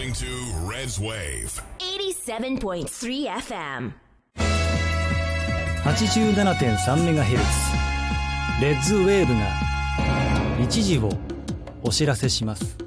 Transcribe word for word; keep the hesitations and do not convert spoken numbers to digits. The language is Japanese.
listening to Red's Wave エイティセブンポイントスリーエフエムはちじゅうななてんさんメガヘルツ レッズウェーブが一時をお知らせします。